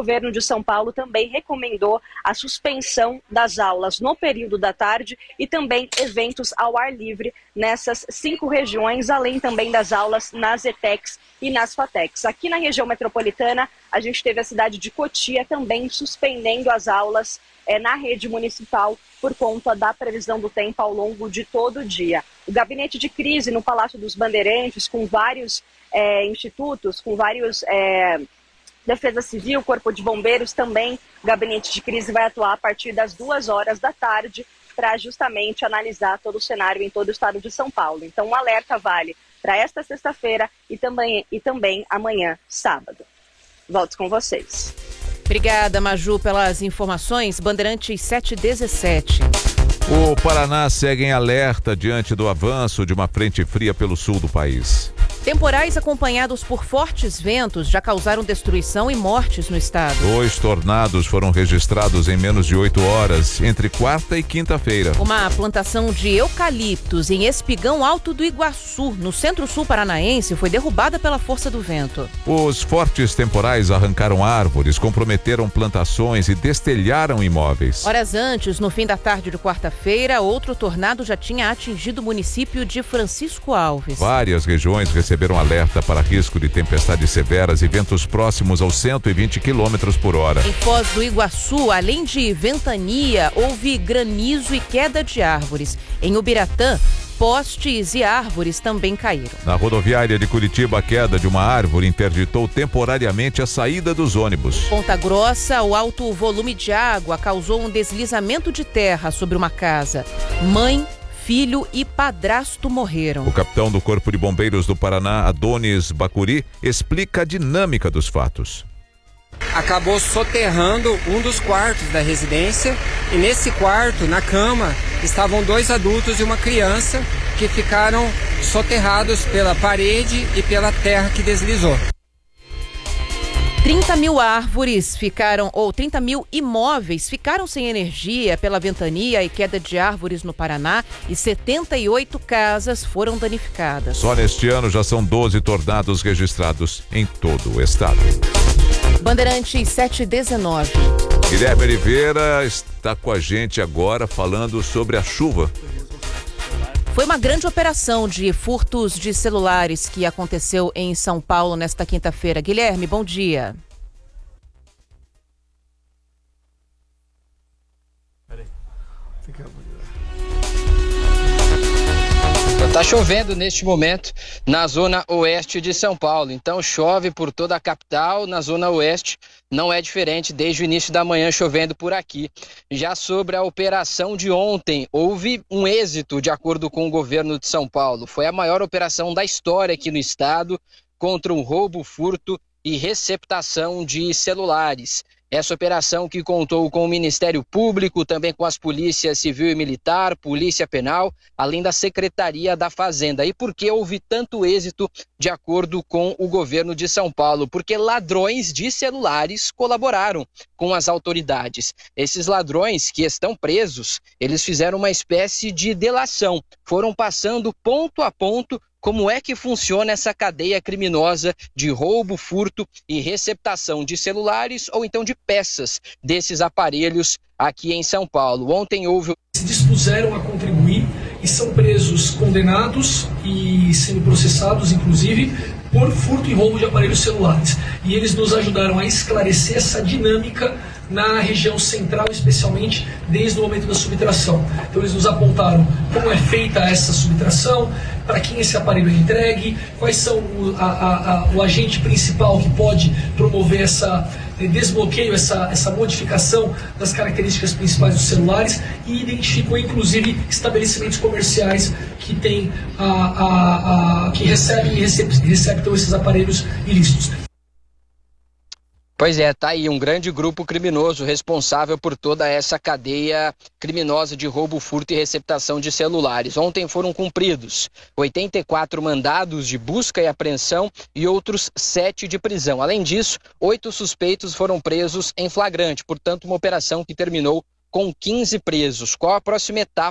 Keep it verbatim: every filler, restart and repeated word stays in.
governo de São Paulo também recomendou a suspensão das aulas no período da tarde e também eventos ao ar livre nessas cinco regiões, além também das aulas nas E T E Cs e nas FATECs. Aqui na região metropolitana, a gente teve a cidade de Cotia também suspendendo as aulas é, na rede municipal por conta da previsão do tempo ao longo de todo o dia. O gabinete de crise no Palácio dos Bandeirantes, com vários é, institutos, com vários... É, Defesa Civil, Corpo de Bombeiros também, o gabinete de crise vai atuar a partir das duas horas da tarde para justamente analisar todo o cenário em todo o estado de São Paulo. Então, um alerta vale para esta sexta-feira e também, e também amanhã, sábado. Volto com vocês. Obrigada, Maju, pelas informações. Bandeirantes sete e dezessete. O Paraná segue em alerta diante do avanço de uma frente fria pelo sul do país. Temporais acompanhados por fortes ventos já causaram destruição e mortes no estado. Dois tornados foram registrados em menos de oito horas, entre quarta e quinta-feira. Uma plantação de eucaliptos em Espigão Alto do Iguaçu, no centro-sul paranaense, foi derrubada pela força do vento. Os fortes temporais arrancaram árvores, comprometeram plantações e destelharam imóveis. Horas antes, no fim da tarde de quarta-feira, outro tornado já tinha atingido o município de Francisco Alves. Várias regiões receberam receberam alerta para risco de tempestades severas e ventos próximos aos cento e vinte quilômetros por hora. Em Foz do Iguaçu, além de ventania, houve granizo e queda de árvores. Em Ubiratã, postes e árvores também caíram. Na rodoviária de Curitiba, a queda de uma árvore interditou temporariamente a saída dos ônibus. Ponta Grossa, o alto volume de água causou um deslizamento de terra sobre uma casa. Mãe, filho e padrasto morreram. O capitão do Corpo de Bombeiros do Paraná, Adonis Bacuri, explica a dinâmica dos fatos. Acabou soterrando um dos quartos da residência e nesse quarto, na cama, estavam dois adultos e uma criança que ficaram soterrados pela parede e pela terra que deslizou. trinta mil árvores ficaram, ou trinta mil imóveis ficaram sem energia pela ventania e queda de árvores no Paraná e setenta e oito casas foram danificadas. Só neste ano já são doze tornados registrados em todo o estado. Bandeirantes sete e dezenove. Guilherme Oliveira está com a gente agora falando sobre a chuva. Foi uma grande operação de furtos de celulares que aconteceu em São Paulo nesta quinta-feira. Guilherme, bom dia. Está chovendo neste momento na zona oeste de São Paulo, então chove por toda a capital, na zona oeste não é diferente desde o início da manhã chovendo por aqui. Já sobre a operação de ontem, houve um êxito de acordo com o governo de São Paulo. Foi a maior operação da história aqui no estado contra um roubo, furto e receptação de celulares. Essa operação que contou com o Ministério Público, também com as polícias civil e militar, polícia penal, além da Secretaria da Fazenda. E por que houve tanto êxito de acordo com o governo de São Paulo? Porque ladrões de celulares colaboraram com as autoridades. Esses ladrões que estão presos, eles fizeram uma espécie de delação. Foram passando ponto a ponto como é que funciona essa cadeia criminosa de roubo, furto e receptação de celulares ou então de peças desses aparelhos aqui em São Paulo. Ontem houve... Se dispuseram a contribuir e são presos, condenados e sendo processados, inclusive, por furto e roubo de aparelhos celulares. E eles nos ajudaram a esclarecer essa dinâmica na região central, especialmente desde o momento da subtração. Então eles nos apontaram como é feita essa subtração, para quem esse aparelho é entregue, quais são o, a, a, a, o agente principal que pode promover essa desbloqueio, essa, essa modificação das características principais dos celulares, e identificou inclusive estabelecimentos comerciais que tem a, a, a, que recebem e receptam esses aparelhos ilícitos. Pois é, tá aí um grande grupo criminoso responsável por toda essa cadeia criminosa de roubo, furto e receptação de celulares. Ontem foram cumpridos oitenta e quatro mandados de busca e apreensão e outros sete de prisão. Além disso, oito suspeitos foram presos em flagrante, portanto uma operação que terminou com quinze presos. Qual a próxima etapa